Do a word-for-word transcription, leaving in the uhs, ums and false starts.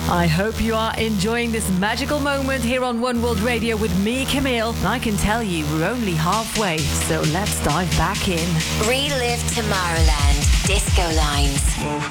I hope you are enjoying this magical moment here on One World Radio with me, Camille. And I can tell you we're only halfway, so let's dive back in. Relive Tomorrowland. Disco Lines.